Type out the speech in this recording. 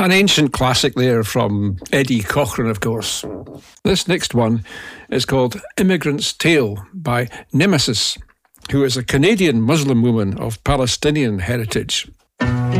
An ancient classic there from Eddie Cochran, of course. This next one is called Immigrant's Tale by Nemesis, who is a Canadian Muslim woman of Palestinian heritage.